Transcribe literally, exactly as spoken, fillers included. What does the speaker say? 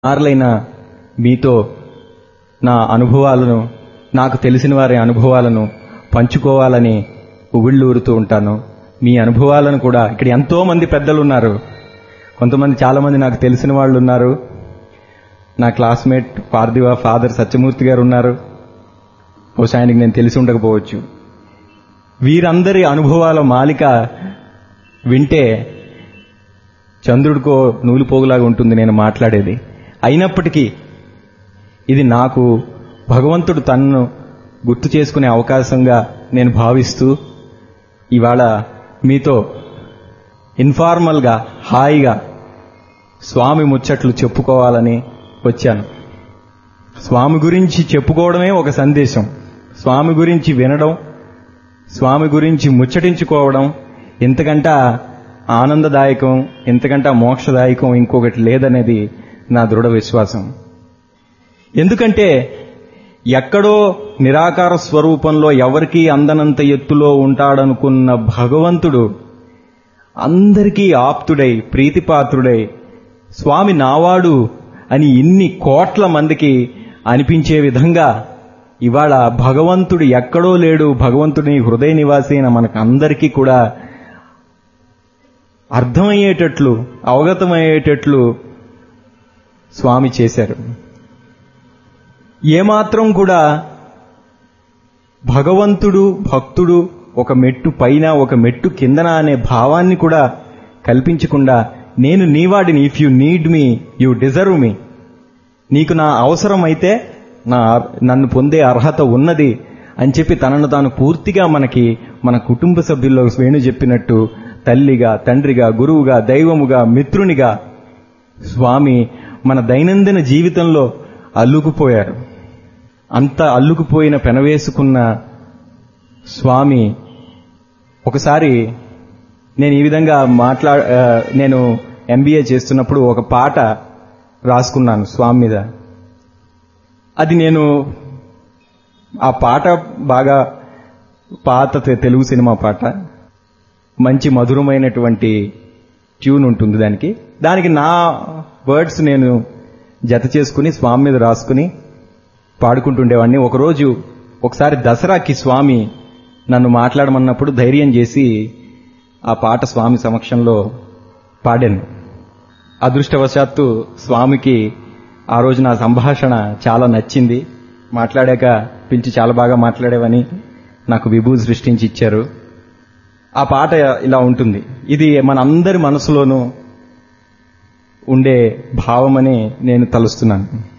ఆర్లైన మీతో నా అనుభవాలను, నాకు తెలిసిన వారి అనుభవాలను పంచుకోవాలని ఉవ్విళ్ళూరుతూ ఉంటాను. మీ అనుభవాలను కూడా, ఇక్కడ ఎంతో మంది పెద్దలు ఉన్నారు, కొంతమంది చాలా మంది నాకు తెలిసిన వాళ్ళు ఉన్నారు. నా క్లాస్మేట్ పార్థివ ఫాదర్ సత్యమూర్తి గారు ఉన్నారు, బహుశా ఆయనకి నేను తెలిసి ఉండకపోవచ్చు. వీరందరి అనుభవాల మాలిక వింటే చంద్రుడికో నూలు పోగులాగా ఉంటుంది నేను మాట్లాడేది. అయినప్పటికీ ఇది నాకు భగవంతుడు తనను గుర్తు చేసుకునే అవకాశంగా నేను భావిస్తూ ఇవాళ మీతో ఇన్ఫార్మల్గా హాయిగా స్వామి ముచ్చట్లు చెప్పుకోవాలని వచ్చాను. స్వామి గురించి చెప్పుకోవడమే ఒక సందేశం. స్వామి గురించి వినడం, స్వామి గురించి ముచ్చటించుకోవడం ఇంతకంట ఆనందదాయకం, ఇంతకంట మోక్షదాయకం ఇంకొకటి లేదనేది నా దృఢ విశ్వాసం. ఎందుకంటే ఎక్కడో నిరాకార స్వరూపంలో ఎవరికీ అందనంత ఎత్తులో ఉంటాడనుకున్న భగవంతుడు అందరికీ ఆప్తుడై, ప్రీతిపాత్రుడై, స్వామి నావాడు అని ఇన్ని కోట్ల మందికి అనిపించే విధంగా ఇవాళ భగవంతుడు ఎక్కడో లేడు, భగవంతుడిని హృదయ నివాసి అయిన మనకందరికీ కూడా అర్థమయ్యేటట్లు, అవగతమయ్యేటట్లు స్వామి చేశారు. ఏమాత్రం కూడా భగవంతుడు, భక్తుడు ఒక మెట్టు పైన ఒక మెట్టు కిందన అనే భావాన్ని కూడా కల్పించకుండా, నేను నీవాడిని, if you need me you deserve మీ, నీకు నా అవసరం అయితే నా నన్ను పొందే అర్హత ఉన్నది అని చెప్పి తనను తాను పూర్తిగా మనకి, మన కుటుంబ సభ్యుల్లో వేణు చెప్పినట్టు తల్లిగా, తండ్రిగా, గురువుగా, దైవముగా, మిత్రునిగా స్వామి మన దైనందిన జీవితంలో అల్లుకుపోయారు. అంత అల్లుకుపోయిన పెనవేసుకున్న స్వామి ఒకసారి నేను ఈ విధంగా మాట్లా నేను ఎంబీఏ చేస్తున్నప్పుడు ఒక పాట రాసుకున్నాను స్వామి మీద. అది నేను ఆ పాట బాగా పాత తెలుగు సినిమా పాట, మంచి మధురమైనటువంటి ట్యూన్ ఉంటుంది దానికి. దానికి నా వర్డ్స్ నేను జత చేసుకుని స్వామి మీద రాసుకుని పాడుకుంటుండేవాడిని. ఒకరోజు ఒకసారి దసరాకి స్వామి నన్ను మాట్లాడమన్నప్పుడు ధైర్యం చేసి ఆ పాట స్వామి సమక్షంలో పాడాను. అదృష్టవశాత్తు స్వామికి ఆ రోజు నా సంభాషణ చాలా నచ్చింది. మాట్లాడాక పిలిచి చాలా బాగా మాట్లాడేవని నాకు విభూతి సృష్టించి ఇచ్చారు. ఆ పాట ఇలా ఉంటుంది. ఇది మనందరి మనసులోనూ ఉండే భావమని నేను తలుస్తున్నాను.